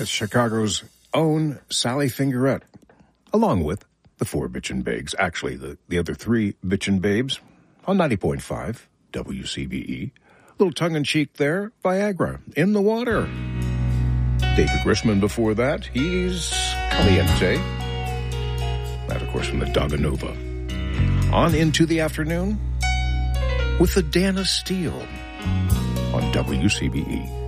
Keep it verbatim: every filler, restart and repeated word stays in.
That's Chicago's own Sally Fingerette, along with the four Bitchin' Babes, actually the, the other three Bitchin' Babes, on ninety point five W C B E. A little tongue-in-cheek there, Viagra, In the Water. David Grishman before that, he's Caliente. That, of course, from the Daganova. On into the afternoon with the Dana Steele on W C B E.